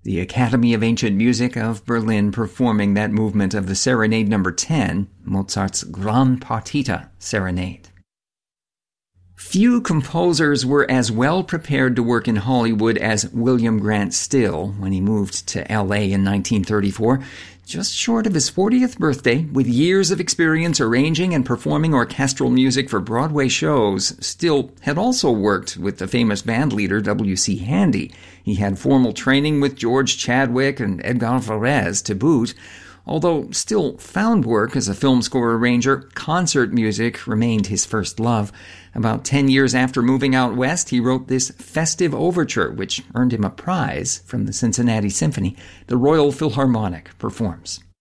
The Academy of Ancient Music of Berlin performing that movement of the Serenade No. 10, Mozart's Gran Partita Serenade. Few composers were as well prepared to work in Hollywood as William Grant Still when he moved to L.A. in 1934, just short of his 40th birthday. With years of experience arranging and performing orchestral music for Broadway shows, Still had also worked with the famous bandleader W.C. Handy. He had formal training with George Chadwick and Edgar Varese to boot. Although Still found work as a film score arranger, concert music remained his first love. About 10 years after moving out west, he wrote this festive overture, which earned him a prize from the Cincinnati Symphony. The Royal Philharmonic performs.